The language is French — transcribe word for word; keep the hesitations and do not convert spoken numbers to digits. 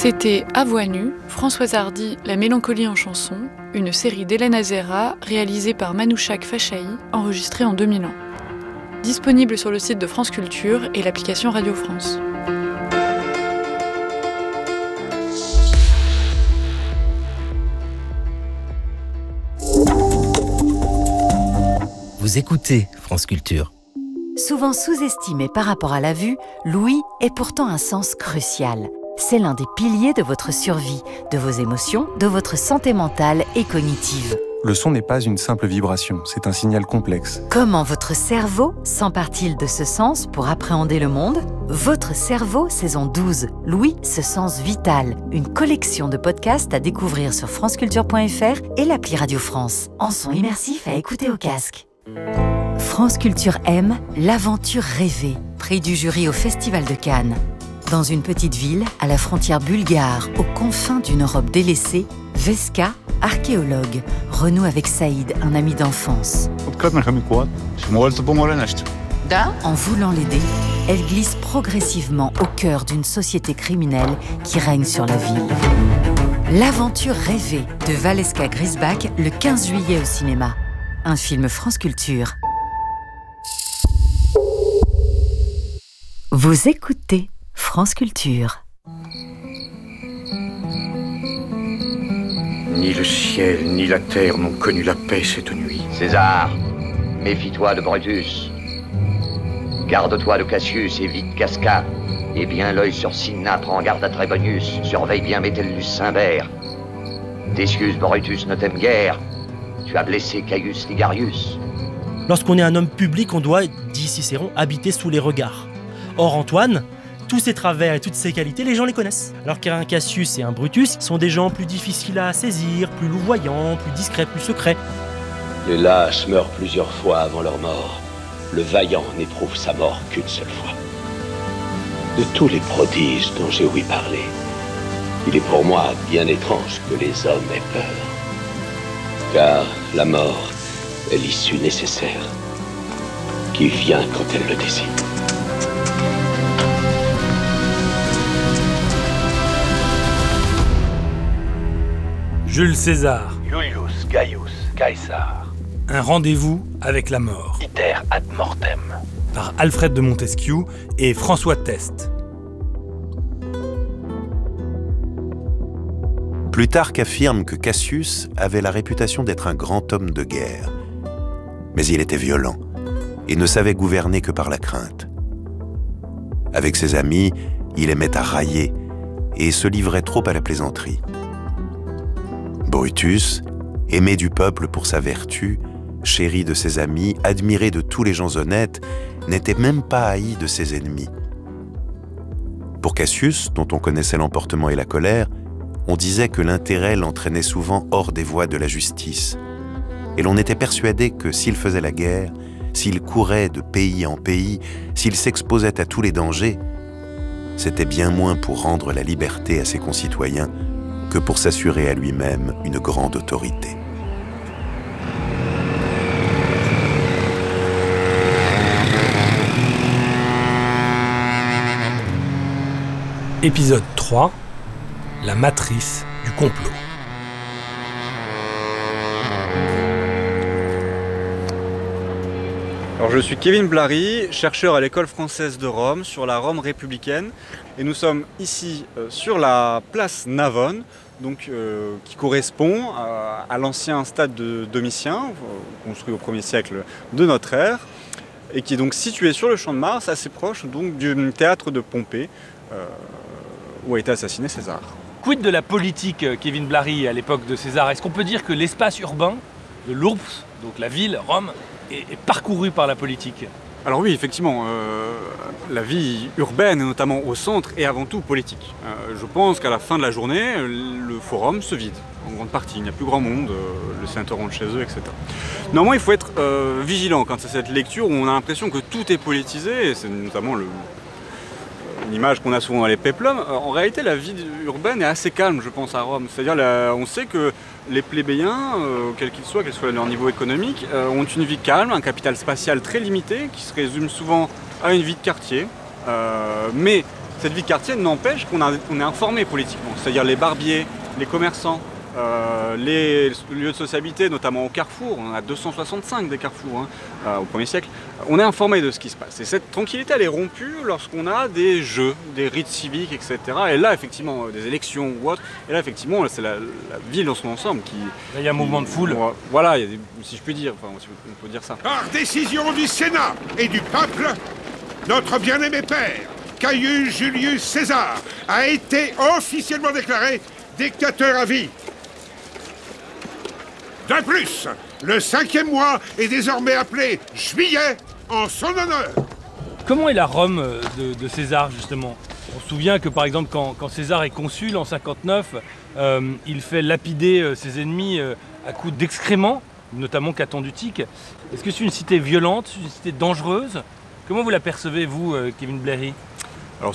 C'était À voix nue, Françoise Hardy, La mélancolie en chanson, une série d'Hélène Azera réalisée par Manouchak Fachahi, enregistrée en deux mille un. Disponible sur le site de France Culture et l'application Radio France. Vous écoutez France Culture. Souvent sous-estimé par rapport à la vue, l'ouïe est pourtant un sens crucial. C'est l'un des piliers de votre survie, de vos émotions, de votre santé mentale et cognitive. Le son n'est pas une simple vibration, c'est un signal complexe. Comment votre cerveau s'empare-t-il de ce sens pour appréhender le monde ? Votre cerveau, saison douze, l'ouïe, ce sens vital. Une collection de podcasts à découvrir sur franceculture point f r et l'appli Radio France. En son immersif à écouter au casque. France Culture aime l'aventure rêvée, prix du jury au Festival de Cannes. Dans une petite ville, à la frontière bulgare, aux confins d'une Europe délaissée, Veska, archéologue, renoue avec Saïd, un ami d'enfance. En voulant l'aider, elle glisse progressivement au cœur d'une société criminelle qui règne sur la ville. L'aventure rêvée de Valeska Grisbach, le quinze juillet au cinéma. Un film France Culture. Vous écoutez France Culture. Ni le ciel, ni la terre n'ont connu la paix cette nuit. César, méfie-toi de Brutus. Garde-toi de Cassius, évite Casca. Et bien l'œil sur Cinna, prends garde à Trébonius. Surveille bien Metellus Cimber. Decius Brutus ne t'aime guère. Tu as blessé Caius Ligarius. Lorsqu'on est un homme public, on doit, dit Cicéron, habiter sous les regards. Or Antoine, tous ses travers et toutes ses qualités, les gens les connaissent. Alors qu'un Cassius et un Brutus sont des gens plus difficiles à saisir, plus louvoyants, plus discrets, plus secrets. Les lâches meurent plusieurs fois avant leur mort. Le vaillant n'éprouve sa mort qu'une seule fois. De tous les prodiges dont j'ai ouï parler, il est pour moi bien étrange que les hommes aient peur. Car la mort est l'issue nécessaire, qui vient quand elle le décide. Jules César. Julius Gaius Caesar. Un rendez-vous avec la mort. Iter ad mortem. Par Alfred de Montesquieu et François Teste. Plutarque affirme que Cassius avait la réputation d'être un grand homme de guerre. Mais il était violent et ne savait gouverner que par la crainte. Avec ses amis, il aimait à railler et se livrait trop à la plaisanterie. Brutus, aimé du peuple pour sa vertu, chéri de ses amis, admiré de tous les gens honnêtes, n'était même pas haï de ses ennemis. Pour Cassius, dont on connaissait l'emportement et la colère, on disait que l'intérêt l'entraînait souvent hors des voies de la justice. Et l'on était persuadé que s'il faisait la guerre, s'il courait de pays en pays, s'il s'exposait à tous les dangers, c'était bien moins pour rendre la liberté à ses concitoyens que pour s'assurer à lui-même une grande autorité. Épisode trois. La matrice du complot. Alors, je suis Kevin Blary, chercheur à l'École française de Rome, sur la Rome républicaine. Et nous sommes ici euh, sur la place Navone, donc, euh, qui correspond à, à l'ancien stade de Domitien, euh, construit au premier siècle de notre ère, et qui est donc situé sur le champ de Mars, assez proche donc, du théâtre de Pompée, euh, où a été assassiné César. Quid de la politique, Kevin Blary, à l'époque de César ? Est-ce qu'on peut dire que l'espace urbain de l'Ourps, donc la ville, Rome, est, est parcouru par la politique ? Alors oui, effectivement, euh, la vie urbaine, et notamment au centre, est avant tout politique. Euh, je pense qu'à la fin de la journée, le forum se vide, en grande partie. Il n'y a plus grand monde, euh, les sénateurs rentrent chez eux, et cetera. Néanmoins, il faut être euh, vigilant quand c'est cette lecture où on a l'impression que tout est politisé, et c'est notamment le... une image qu'on a souvent dans les péplums. En réalité, la vie urbaine est assez calme, je pense, à Rome. C'est-à-dire, la, on sait que les plébéiens, euh, quels qu'ils soient, quel soit leur niveau économique, euh, ont une vie calme, un capital spatial très limité, qui se résume souvent à une vie de quartier. Euh, mais cette vie de quartier n'empêche qu'on a, on est informé politiquement. C'est-à-dire les barbiers, les commerçants, euh, les lieux de sociabilité, notamment au Carrefour, on en a deux cent soixante-cinq des carrefours hein, euh, au premier siècle, on est informé de ce qui se passe. Et cette tranquillité, elle est rompue lorsqu'on a des jeux, des rites civiques, et cetera. Et là, effectivement, des élections ou autres, et là, effectivement, c'est la, la ville dans son ensemble qui... Là, il y a un mouvement de foule. Voilà, il y a des, si je puis dire, enfin, on peut dire ça. Par décision du Sénat et du peuple, notre bien-aimé père, Caius Julius César, a été officiellement déclaré dictateur à vie. De plus, le cinquième mois est désormais appelé juillet en son honneur. Comment est la Rome de, de César, justement? On se souvient que, par exemple, quand, quand César est consul en cinquante-neuf, euh, il fait lapider ses ennemis à coups d'excréments, notamment Caton d'Utique. Est-ce que c'est une cité violente, une cité dangereuse? Comment vous la percevez, vous, Kevin Blairy ?